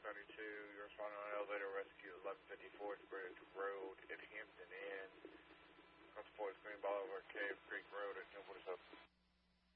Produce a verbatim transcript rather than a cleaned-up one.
seventy-two, you're responding on elevator rescue eleven fifty-fourth Bridge Road.